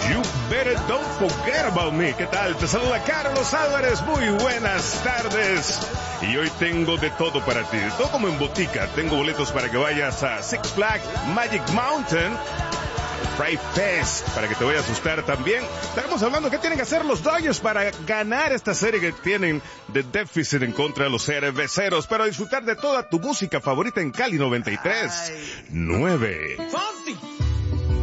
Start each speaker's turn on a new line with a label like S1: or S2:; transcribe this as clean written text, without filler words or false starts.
S1: You better don't forget about me. ¿Qué tal? Te saluda Carlos Álvarez. Muy buenas tardes. Y hoy tengo de todo para ti. De todo como en botica. Tengo boletos para que vayas a Six Flags Magic Mountain, Fright Fest, para que te vayas a asustar también. Estaremos hablando de qué tienen que hacer los Dodgers para ganar esta serie que tienen de déficit en contra de los cerveceros, pero disfrutar de toda tu música favorita en Cali 93.9.